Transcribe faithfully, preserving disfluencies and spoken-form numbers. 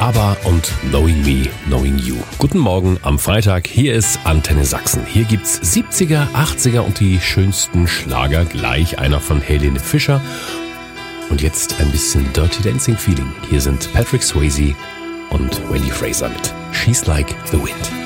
ABBA und Knowing Me, Knowing You. Guten Morgen am Freitag, hier ist Antenne Sachsen. Hier gibt's siebziger, achtziger und die schönsten Schlager. Gleich einer von Helene Fischer. Und jetzt ein bisschen Dirty Dancing Feeling. Hier sind Patrick Swayze und Wendy Fraser mit She's Like the Wind.